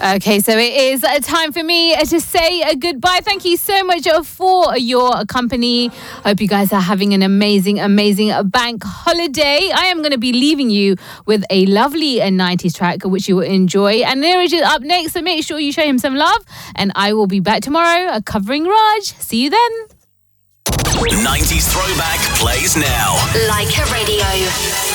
Okay, so it is time for me to say goodbye. Thank you so much for your company. I hope you guys are having an amazing bank holiday. I am going to be leaving you with a lovely 90s track, which you will enjoy. And Neeraj is up next, so make sure you show him some love. And I will be back tomorrow covering Raj. See you then. 90s Throwback plays now. Like a Radio.